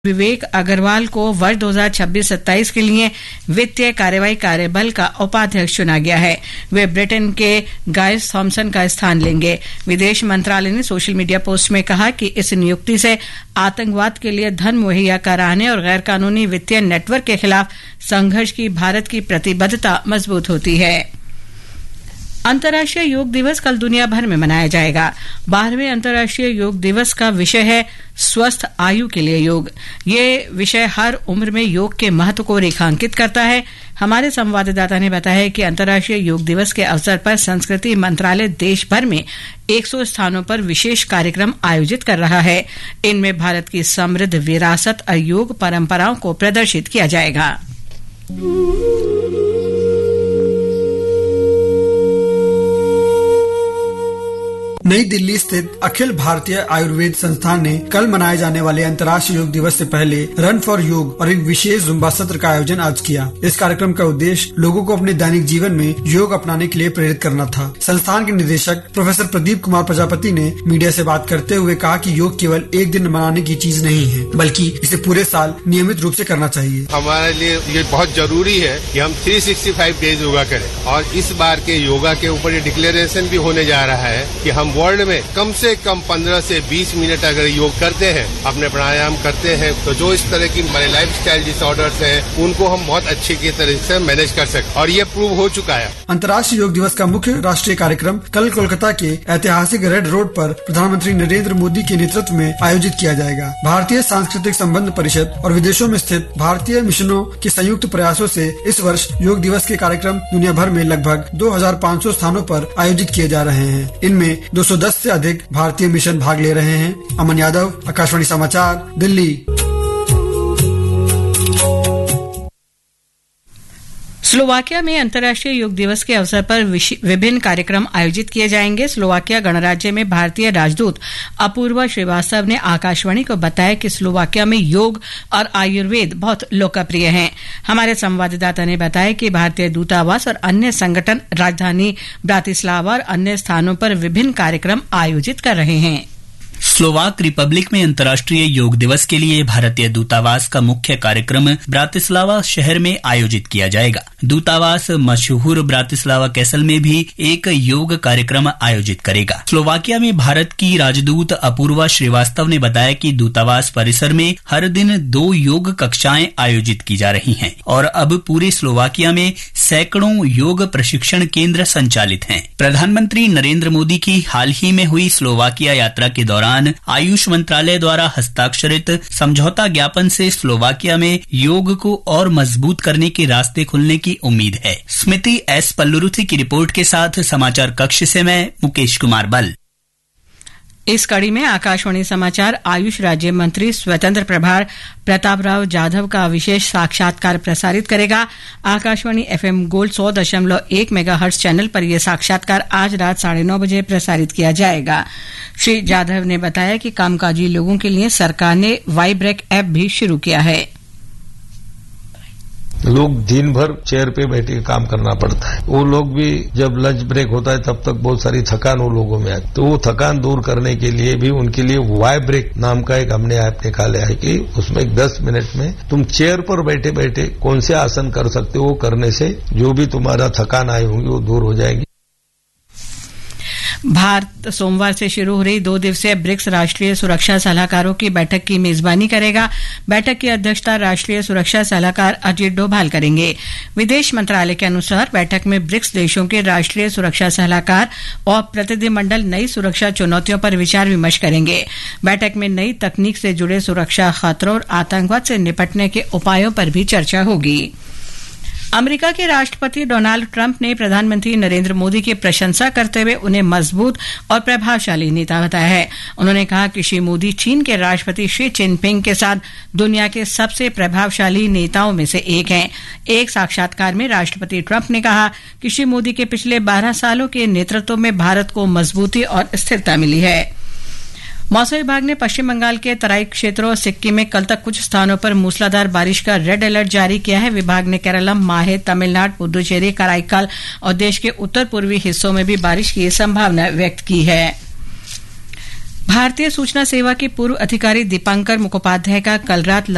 विवेक अग्रवाल को वर्ष 2026-27 के लिए वित्तीय कार्यवाही कार्यबल का उपाध्यक्ष चुना गया है। वे ब्रिटेन के गाइस थॉमसन का स्थान लेंगे। विदेश मंत्रालय ने सोशल मीडिया पोस्ट में कहा कि इस नियुक्ति से आतंकवाद के लिए धन मुहैया कराने और गैर कानूनी वित्तीय नेटवर्क के खिलाफ संघर्ष की भारत की प्रतिबद्धता मजबूत होती है। अंतर्राष्ट्रीय योग दिवस कल दुनिया भर में मनाया जाएगा। 12वें अंतर्राष्ट्रीय योग दिवस का विषय है स्वस्थ आयु के लिए योग। ये विषय हर उम्र में योग के महत्व को रेखांकित करता है। हमारे संवाददाता ने बताया कि अंतर्राष्ट्रीय योग दिवस के अवसर पर संस्कृति मंत्रालय देश भर में 100 स्थानों पर विशेष कार्यक्रम आयोजित कर रहा है। इनमें भारत की समृद्ध विरासत और योग परंपराओं को प्रदर्शित किया जाएगा। नई दिल्ली स्थित अखिल भारतीय आयुर्वेद संस्थान ने कल मनाए जाने वाले अंतर्राष्ट्रीय योग दिवस से पहले रन फॉर योग और एक विशेष जुम्बा सत्र का आयोजन आज किया। इस कार्यक्रम का उद्देश्य लोगों को अपने दैनिक जीवन में योग अपनाने के लिए प्रेरित करना था। संस्थान के निदेशक प्रोफेसर प्रदीप कुमार प्रजापति ने मीडिया से बात करते हुए कहा कि योग केवल एक दिन मनाने की चीज नहीं है, बल्कि इसे पूरे साल नियमित रूप से करना चाहिए। हमारे लिए ये बहुत जरूरी है कि हम 365 डेज योगा करें और इस बार के योगा के ऊपर ये डिक्लेरेशन भी होने जा रहा है कि हम वर्ल्ड में कम से कम 15 से 20 मिनट अगर योग करते हैं, अपने प्राणायाम करते हैं, तो जो इस तरह की हमारे लाइफस्टाइल डिसऑर्डर्स हैं उनको हम बहुत अच्छे की तरह से मैनेज कर सकते और ये प्रूव हो चुका है। अंतर्राष्ट्रीय योग दिवस का मुख्य राष्ट्रीय कार्यक्रम कल कोलकाता के ऐतिहासिक रेड रोड पर प्रधानमंत्री नरेंद्र मोदी के नेतृत्व में आयोजित किया जाएगा। भारतीय सांस्कृतिक संबंध परिषद और विदेशों में स्थित भारतीय मिशनों के संयुक्त प्रयासों से इस वर्ष योग दिवस के कार्यक्रम दुनिया भर में लगभग 2500 स्थानों पर आयोजित किए जा रहे हैं। इनमें 210 से अधिक भारतीय मिशन भाग ले रहे हैं। अमन यादव, आकाशवाणी समाचार, दिल्ली। स्लोवाकिया में अंतर्राष्ट्रीय योग दिवस के अवसर पर विभिन्न कार्यक्रम आयोजित किए जाएंगे। स्लोवाकिया गणराज्य में भारतीय राजदूत अपूर्वा श्रीवास्तव ने आकाशवाणी को बताया कि स्लोवाकिया में योग और आयुर्वेद बहुत लोकप्रिय हैं। हमारे संवाददाता ने बताया कि भारतीय दूतावास और अन्य संगठन राजधानी ब्रातिस्लावा और अन्य स्थानों पर विभिन्न कार्यक्रम आयोजित कर रहे हैं। स्लोवाक रिपब्लिक में अंतर्राष्ट्रीय योग दिवस के लिए भारतीय दूतावास का मुख्य कार्यक्रम ब्रातिस्लावा शहर में आयोजित किया जाएगा। दूतावास मशहूर ब्रातिस्लावा कैसल में भी एक योग कार्यक्रम आयोजित करेगा। स्लोवाकिया में भारत की राजदूत अपूर्वा श्रीवास्तव ने बताया कि दूतावास परिसर में हर दिन 2 योग कक्षाएं आयोजित की जा रही हैं और अब पूरे स्लोवाकिया में सैकड़ों योग प्रशिक्षण केंद्र संचालित हैं। प्रधानमंत्री नरेंद्र मोदी की हाल ही में हुई स्लोवाकिया यात्रा के दौरान आयुष मंत्रालय द्वारा हस्ताक्षरित समझौता ज्ञापन से स्लोवाकिया में योग को और मजबूत करने के रास्ते खुलने की उम्मीद है। स्मृति एस पल्लुरुथी की रिपोर्ट के साथ समाचार कक्ष से मैं मुकेश कुमार बल। इस कड़ी में आकाशवाणी समाचार आयुष राज्य मंत्री स्वतंत्र प्रभार प्रताप राव जाधव का विशेष साक्षात्कार प्रसारित करेगा। Akashvani FM gold 100.1 megahertz channel पर यह साक्षात्कार आज रात 9:30 बजे प्रसारित किया जाएगा। श्री जाधव ने बताया कि कामकाजी लोगों के लिए सरकार ने वाइब्रेक ऐप भी शुरू किया है। लोग दिन भर चेयर पे बैठे काम करना पड़ता है। वो लोग भी जब लंच ब्रेक होता है तब तक बहुत सारी थकान वो लोगों में आती, तो वो थकान दूर करने के लिए भी उनके लिए वाइब्रेक नाम का एक हमने ऐप निकाला है कि उसमें 10 मिनट में तुम चेयर पर बैठे बैठे कौन से आसन कर सकते हो, वो करने से जो भी तुम्हारा थकान आई होगी वो दूर हो जाएगी। भारत सोमवार से शुरू हो रही 2 दिवसीय ब्रिक्स राष्ट्रीय सुरक्षा सलाहकारों की बैठक की मेजबानी करेगा। बैठक की अध्यक्षता राष्ट्रीय सुरक्षा सलाहकार अजीत डोभाल करेंगे। विदेश मंत्रालय के अनुसार बैठक में ब्रिक्स देशों के राष्ट्रीय सुरक्षा सलाहकार और प्रतिनिधिमंडल नई सुरक्षा चुनौतियों पर विचार विमर्श करेंगे। बैठक में नई तकनीक से जुड़े सुरक्षा खतरों और आतंकवाद से निपटने के उपायों पर भी चर्चा होगी। अमेरिका के राष्ट्रपति डोनाल्ड ट्रंप ने प्रधानमंत्री नरेंद्र मोदी की प्रशंसा करते हुए उन्हें मजबूत और प्रभावशाली नेता बताया है। उन्होंने कहा कि श्री मोदी चीन के राष्ट्रपति शी जिनपिंग के साथ दुनिया के सबसे प्रभावशाली नेताओं में से एक हैं। एक साक्षात्कार में राष्ट्रपति ट्रंप ने कहा कि श्री मोदी के पिछले 12 सालों के नेतृत्व में भारत को मजबूती और स्थिरता मिली है। मौसम विभाग ने पश्चिम बंगाल के तराई क्षेत्रों और सिक्किम में कल तक कुछ स्थानों पर मूसलाधार बारिश का रेड अलर्ट जारी किया है। विभाग ने केरलम, माहे, तमिलनाडु, पुडुचेरी, कराईकल और देश के उत्तर पूर्वी हिस्सों में भी बारिश की संभावना व्यक्त की है। भारतीय सूचना सेवा के पूर्व अधिकारी दीपांकर मुखोपाध्याय का कल रात